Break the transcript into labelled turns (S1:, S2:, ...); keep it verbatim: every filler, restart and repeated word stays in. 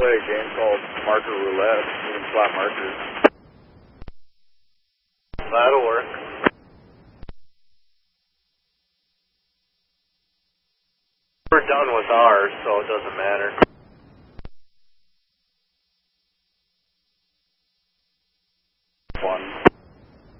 S1: Play a game called Marker Roulette, using flat markers. That'll work. We're done with ours, so it doesn't matter.